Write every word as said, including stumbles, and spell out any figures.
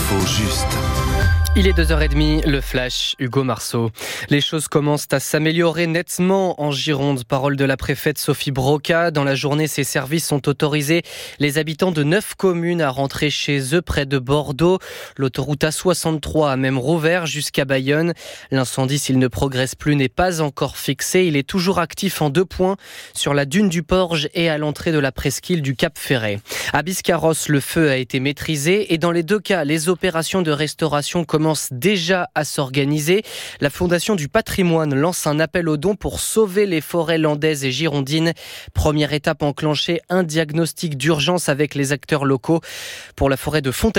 L'info juste. Il est deux heures trente, le flash, Hugo Marceau. Les choses commencent à s'améliorer nettement en Gironde. Parole de la préfète Sophie Broca. Dans la journée, ces services ont autorisé les habitants de neuf communes à rentrer chez eux près de Bordeaux. L'autoroute A soixante-trois a même rouvert jusqu'à Bayonne. L'incendie, s'il ne progresse plus, n'est pas encore fixé. Il est toujours actif en deux points, sur la dune du Porge et à l'entrée de la presqu'île du Cap Ferret. À Biscarrosse, le feu a été maîtrisé et dans les deux cas, les opérations de restauration commencent déjà à s'organiser. La Fondation du patrimoine lance un appel aux dons pour sauver les forêts landaises et girondines. Première étape enclenchée, un diagnostic d'urgence avec les acteurs locaux. Pour la forêt de Fontaine